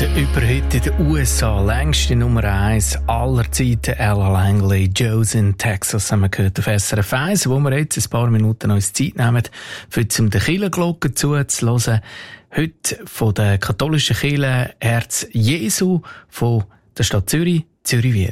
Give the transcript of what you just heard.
über heute in den USA. Längste Nummer 1 aller Zeiten. Ella Langley, Joe's in Texas, haben wir gehört auf SRF 1, wo wir jetzt ein paar Minuten uns Zeit nehmen, für zum der Kirchenglocke zuzuhören. Heute von der katholischen Kirche Herz Jesu von der Stadt Zürich, Zürich-Wied.